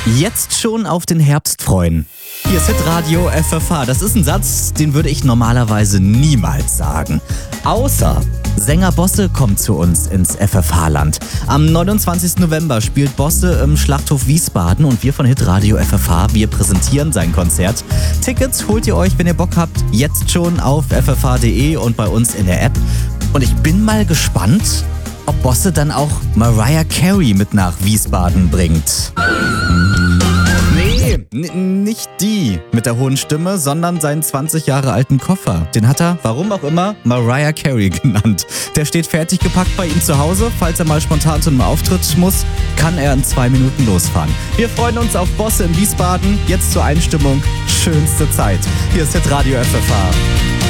Jetzt schon auf den Herbst freuen. Hier ist Hitradio FFH. Das ist ein Satz, den würde ich normalerweise niemals sagen. Außer Sänger Bosse kommt zu uns ins FFH-Land. Am 29. November spielt Bosse im Schlachthof Wiesbaden und wir von Hitradio FFH, wir präsentieren sein Konzert. Tickets holt ihr euch, wenn ihr Bock habt, jetzt schon auf ffh.de und bei uns in der App. Und ich bin mal gespannt, ob Bosse dann auch Mariah Carey mit nach Wiesbaden bringt. Nee, nicht die mit der hohen Stimme, sondern seinen 20 Jahre alten Koffer. Den hat er, warum auch immer, Mariah Carey genannt. Der steht fertig gepackt bei ihm zu Hause. Falls er mal spontan zu einem Auftritt muss, kann er in 2 Minuten losfahren. Wir freuen uns auf Bosse in Wiesbaden. Jetzt zur Einstimmung. Schönste Zeit. Hier ist Hitradio FFH.